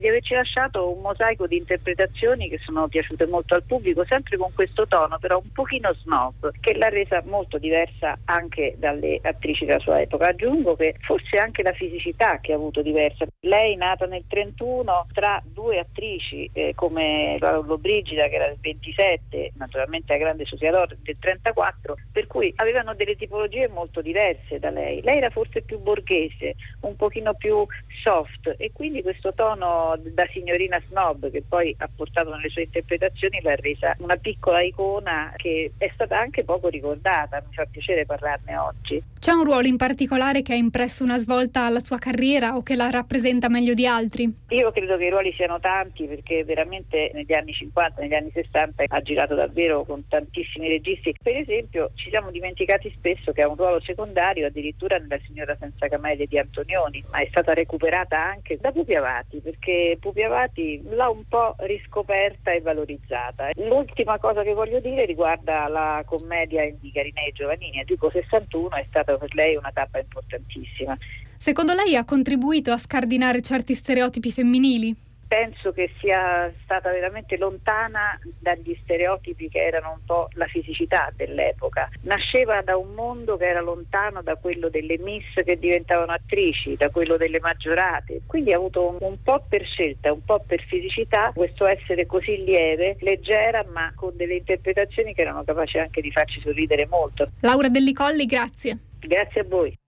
di averci lasciato un mosaico di interpretazioni che sono piaciute molto al pubblico, sempre con questo tono però un pochino snob, che l'ha resa molto diversa anche dalle attrici della sua epoca. Aggiungo che forse anche la fisicità che ha avuto diversa. Lei nata nel 31 tra due attrici come Lollobrigida, che era del 27, naturalmente la grande Sofia Loren del 34, per cui avevano delle tipologie molto diverse da lei. Lei era forse più borghese, un pochino più soft, e quindi questo tono da signorina snob che poi ha portato nelle sue interpretazioni l'ha resa una piccola icona che è stata anche poco ricordata. Mi fa piacere parlarne oggi. C'è un ruolo in particolare che ha impresso una svolta alla sua carriera o che la rappresenta meglio di altri? Io credo che i ruoli siano tanti, perché veramente negli anni 50, negli anni 60 ha girato davvero con tantissimi registi. Per esempio ci siamo dimenticati spesso che ha un ruolo secondario addirittura nella Signora senza camelie di Antonioni, ma è stata recuperata anche da Pupi Avati, perché Pupi Avati l'ha un po' riscoperta e valorizzata. L'ultima cosa che voglio dire riguarda la commedia di Carinei e Giovannini. Dico 61 è stata per lei una tappa importantissima. Secondo lei ha contribuito a scardinare certi stereotipi femminili? Penso che sia stata veramente lontana dagli stereotipi che erano un po' la fisicità dell'epoca. Nasceva da un mondo che era lontano da quello delle miss che diventavano attrici, da quello delle maggiorate. Quindi ha avuto un po' per scelta, un po' per fisicità, questo essere così lieve, leggera, ma con delle interpretazioni che erano capaci anche di farci sorridere molto. Laura Delli Colli, grazie. Grazie a voi.